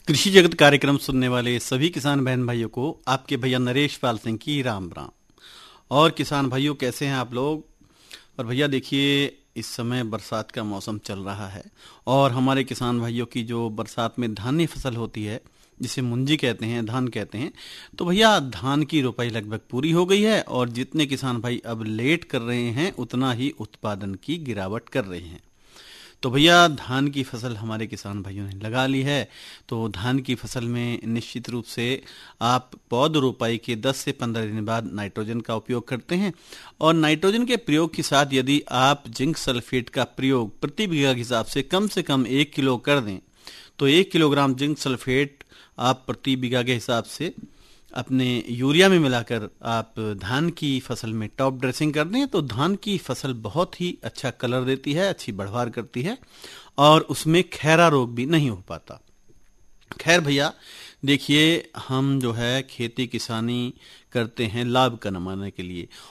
कृषि जगत कार्यक्रम सुनने वाले सभी किसान बहन भाइयों को आपके भैया नरेश पाल सिंह की राम राम। और किसान भाइयों, कैसे हैं आप लोग? और भैया देखिए, इस समय बरसात का मौसम चल रहा है और हमारे किसान भाइयों की जो बरसात में धान्य फसल होती है, जिसे मुंजी कहते हैं, धान कहते हैं, तो भैया धान की रोपाई लगभग पूरी हो गई है और जितने किसान भाई अब लेट कर रहे हैं उतना ही उत्पादन की गिरावट कर रहे हैं। तो भैया धान की फसल हमारे किसान भाइयों ने लगा ली है। तो धान की फसल में निश्चित रूप से आप पौध रोपाई के 10 से 15 दिन बाद नाइट्रोजन का उपयोग करते हैं और नाइट्रोजन के प्रयोग के साथ यदि आप जिंक सल्फेट का प्रयोग प्रति बीघा के हिसाब से कम 1 किलो कर दें तो 1 किलोग्राम जिंक सल्फेट आप प्रति बीघा के हिसाब से अपने यूरिया में मिलाकर आप धान की फसल में टॉप ड्रेसिंग कर दें तो धान की फसल बहुत ही अच्छा कलर देती है, अच्छी बढ़वार करती है और उसमें खैरा रोग भी नहीं हो पाता। खैर भैया देखिए, हम जो है खेती किसानी करते हैं लाभ कमाने के लिए